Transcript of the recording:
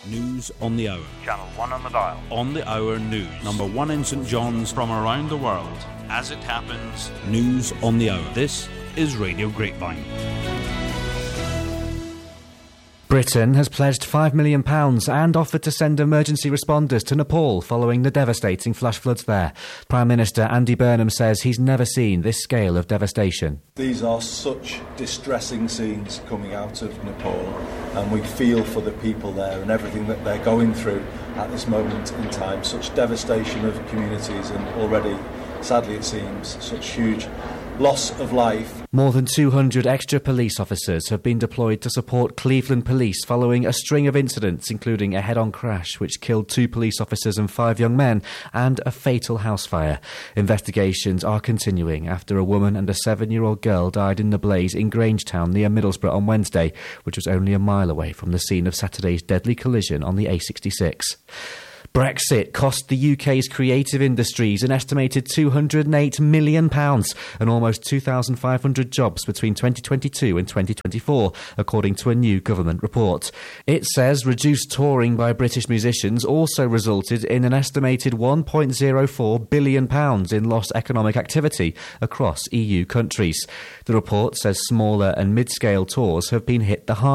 News on the hour. Channel 1 on the dial. On the hour news. Number 1 in St John's. From around the world. As it happens. News on the hour. This is Radio Grapevine. Britain has pledged £5 million and offered to send emergency responders to Nepal following the devastating flash floods there. Prime Minister Andy Burnham says he's never seen this scale of devastation. These are such distressing scenes coming out of Nepal, and we feel for the people there and everything that they're going through at this moment in time. Such devastation of communities and already, sadly it seems, such huge loss of life. More than 200 extra police officers have been deployed to support Cleveland Police following a string of incidents, including a head-on crash which killed 2 police officers and 5 young men, and a fatal house fire. Investigations are continuing after a woman and a 7-year-old girl died in the blaze in Grangetown near Middlesbrough on Wednesday, which was only a mile away from the scene of Saturday's deadly collision on the A66. Brexit cost the UK's creative industries an estimated £208 million and almost 2,500 jobs between 2022 and 2024, according to a new government report. It says reduced touring by British musicians also resulted in an estimated £1.04 billion in lost economic activity across EU countries. The report says smaller and mid-scale tours have been hit the hardest.